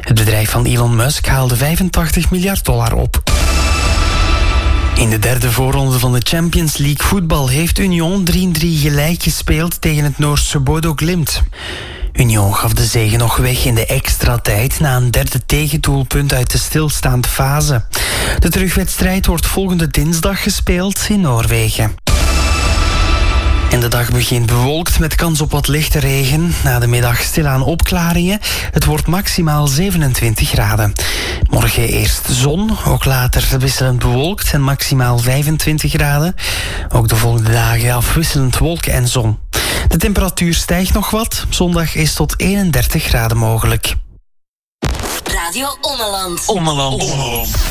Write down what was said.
Het bedrijf van Elon Musk haalde $85 miljard op. In de derde voorronde van de Champions League voetbal heeft Union 3-3 gelijk gespeeld tegen het Noorse Bodo Glimt. Union gaf de zege nog weg in de extra tijd na een derde tegendoelpunt uit de stilstaande fase. De terugwedstrijd wordt volgende dinsdag gespeeld in Noorwegen. En de dag begint bewolkt met kans op wat lichte regen. Na de middag stilaan opklaringen. Het wordt maximaal 27 graden. Morgen eerst zon, ook later wisselend bewolkt en maximaal 25 graden. Ook de volgende dagen afwisselend wolken en zon. De temperatuur stijgt nog wat. Zondag is tot 31 graden mogelijk. Radio Ommeland. Ommeland.